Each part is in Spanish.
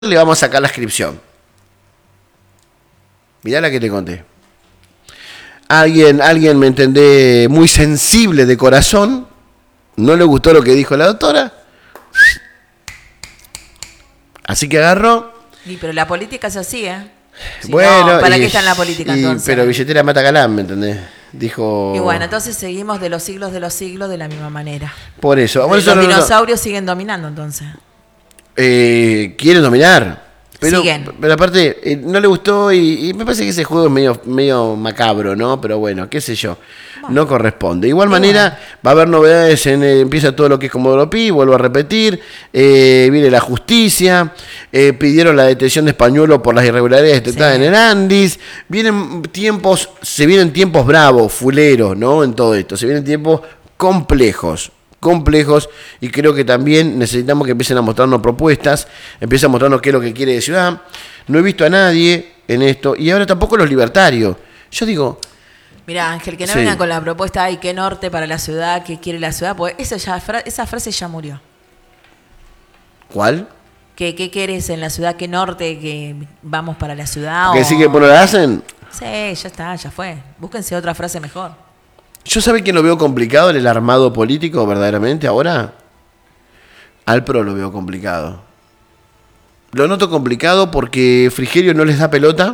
le vamos a sacar la inscripción. Mirá la que te conté. Alguien me entendé muy sensible de corazón. No le gustó lo que dijo la doctora. Así que agarró. Y pero la política es así, ¿eh? Si bueno, no, ¿para qué está en la política entonces? Pero billetera mata galán, ¿me entendés? Dijo. Y bueno, entonces seguimos de los siglos de la misma manera. Por eso. Los dinosaurios siguen dominando entonces. Quieren dominar. Pero aparte, no le gustó y me parece que ese juego es medio macabro, ¿no? Pero bueno, qué sé yo. Bueno, no corresponde. De igual manera, va a haber novedades. Empieza todo lo que es Comodoro Pi, vuelvo a repetir. Viene la justicia. Pidieron la detención de Españuelo por las irregularidades detectadas en el Andis. Se vienen tiempos bravos, fuleros, ¿no? En todo esto. Se vienen tiempos complejos, y creo que también necesitamos que empiecen a mostrarnos propuestas, empiecen a mostrarnos qué es lo que quiere de ciudad. No he visto a nadie en esto, y ahora tampoco los libertarios. Yo digo... Mirá, Ángel, que no vengan con la propuesta, ay, qué norte para la ciudad, qué quiere la ciudad, porque esa frase ya murió. ¿Cuál? ¿Qué querés en la ciudad? ¿Qué norte? ¿Que vamos para la ciudad? ¿Que sí que por lo hacen? Sí, ya está, ya fue. Búsquense otra frase mejor. ¿Yo sabe quién lo veo complicado en el armado político verdaderamente ahora? Al PRO lo veo complicado. Lo noto complicado porque Frigerio no les da pelota,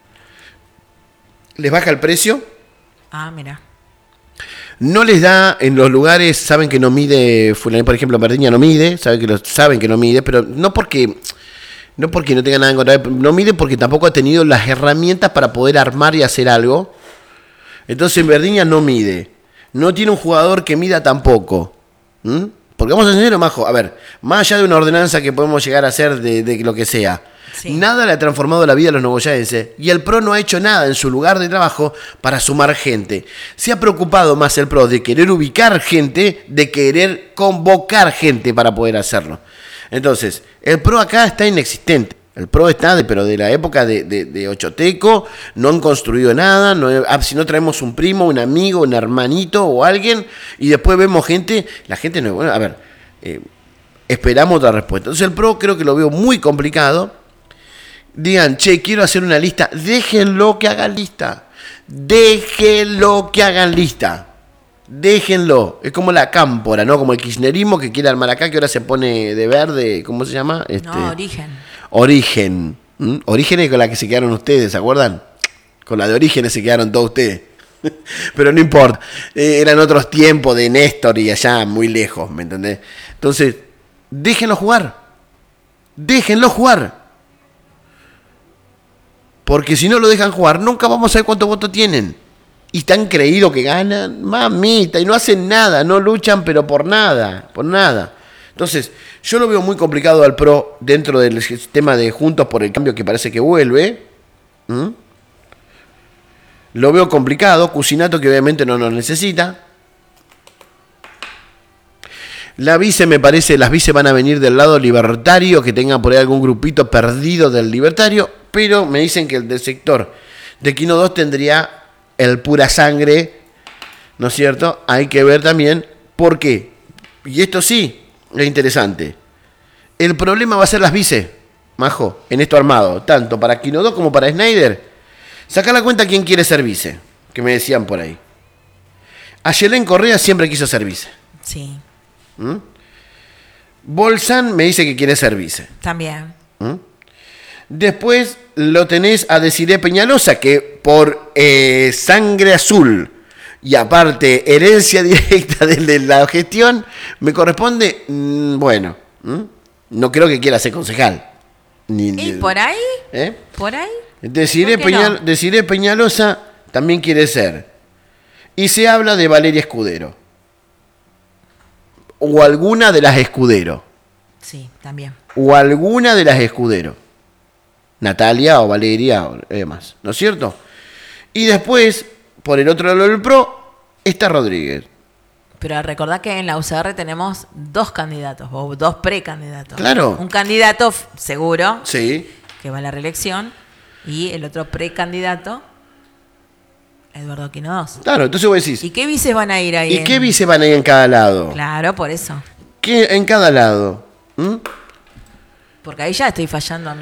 les baja el precio. Ah, mira. No les da en los lugares, saben que no mide, por ejemplo, Verdiña no mide, saben que no mide, pero no porque no tenga nada en contra, no mide porque tampoco ha tenido las herramientas para poder armar y hacer algo. Entonces en Verdiña no mide. No tiene un jugador que mida tampoco. Porque vamos a ser Majo. A ver, más allá de una ordenanza que podemos llegar a hacer de lo que sea, nada le ha transformado la vida a los nogoyaenses. Y el PRO no ha hecho nada en su lugar de trabajo para sumar gente. Se ha preocupado más el PRO de querer ubicar gente, de querer convocar gente para poder hacerlo. Entonces, el PRO acá está inexistente. El PRO está, pero de la época de Ochoteco, no han construido nada, si no traemos un primo, un amigo, un hermanito o alguien, y después vemos gente, la gente no es buena. A ver, esperamos otra respuesta. Entonces el PRO creo que lo veo muy complicado. Digan, che, quiero hacer una lista, déjenlo que hagan lista. Déjenlo. Es como la cámpora, ¿no? Como el kirchnerismo que quiere armar acá, que ahora se pone de verde, ¿cómo se llama? No, Origen. Origen es con la que se quedaron ustedes, ¿se acuerdan? Con la de Orígenes se quedaron todos ustedes. Pero no importa. Eran otros tiempos de Néstor y allá muy lejos, ¿me entendés? Entonces, déjenlo jugar. Porque si no lo dejan jugar, nunca vamos a saber cuántos votos tienen. Y están creídos que ganan, mamita, y no hacen nada, no luchan, pero por nada. Entonces, yo lo veo muy complicado al PRO dentro del sistema de Juntos por el Cambio que parece que vuelve. Lo veo complicado. Cucinato que obviamente no nos necesita. La vice me parece, las vice van a venir del lado libertario, que tengan por ahí algún grupito perdido del libertario, pero me dicen que el del sector de Quino 2 tendría el pura sangre, ¿no es cierto? Hay que ver también por qué. Y esto sí es interesante. El problema va a ser las vice, Majo, en esto armado, tanto para Quino 2 como para Schneider. Sacá la cuenta quién quiere ser vice, que me decían por ahí. Ayelén Correa siempre quiso ser vice. Sí. Bolsan me dice que quiere ser vice. También. Después lo tenés a Desiree Peñalosa, que por sangre azul y aparte herencia directa de la gestión, me corresponde, bueno, no creo que quiera ser concejal. ¿Y por ahí? ¿Por ahí? Desiree Peñalosa también quiere ser. Y se habla de Valeria Escudero. O alguna de las Escudero. Sí, también. O alguna de las Escudero. Natalia o Valeria o demás, ¿no es cierto? Y después, por el otro lado del PRO, está Rodríguez. Pero recordá que en la UCR tenemos dos candidatos, o dos precandidatos. Claro. Un candidato seguro, sí, que va a la reelección, y el otro precandidato, Eduardo Quino 2. Claro, entonces vos decís... ¿Y qué vices van a ir ahí? ¿Y qué vices van a ir en cada lado? Claro, por eso. ¿Qué en cada lado? Porque ahí ya estoy fallando a mí.